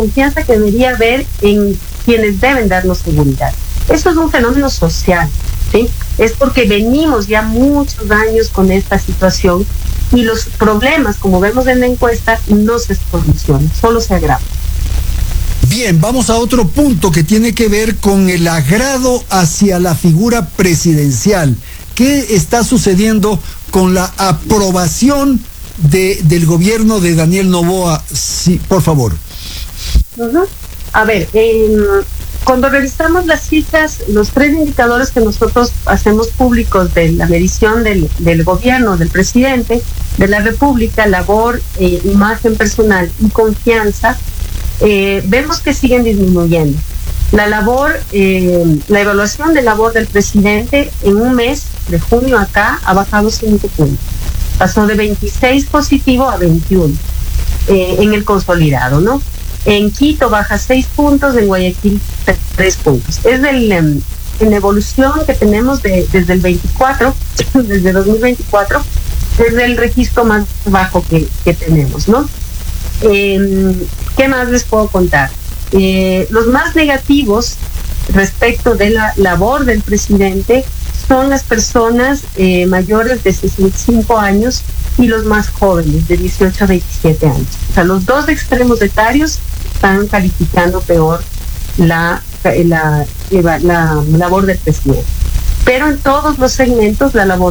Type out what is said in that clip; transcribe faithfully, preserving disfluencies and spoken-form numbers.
confianza que debería haber en quienes deben darnos seguridad. Esto es un fenómeno social, ¿sí? Es porque venimos ya muchos años con esta situación y los problemas, como vemos en la encuesta, no se solucionan, solo se agravan. Bien, vamos a otro punto que tiene que ver con el agrado hacia la figura presidencial. ¿Qué está sucediendo con la aprobación de, del gobierno de Daniel Noboa? Sí, por favor. Uh-huh. A ver, eh, cuando revisamos las cifras, los tres indicadores que nosotros hacemos públicos de la medición del, del gobierno, del presidente de la República, labor, eh, imagen personal y confianza, eh, vemos que siguen disminuyendo. La labor, eh, la evaluación de labor del presidente en un mes, de junio acá, ha bajado cinco puntos. Pasó de veintiséis positivo a veintiuno eh, en el consolidado, ¿no? En Quito baja seis puntos, en Guayaquil tres puntos. Es el, en la evolución que tenemos de, desde el veinticuatro, desde dos mil veinticuatro, es el registro más bajo que, que tenemos, ¿no? Eh, ¿Qué más les puedo contar? Eh, los más negativos respecto de la labor del presidente son las personas eh, mayores de sesenta y cinco años y los más jóvenes de dieciocho a veintisiete años. O sea, los dos extremos etarios están calificando peor la, la, la, la labor del presidente. Pero en todos los segmentos la labor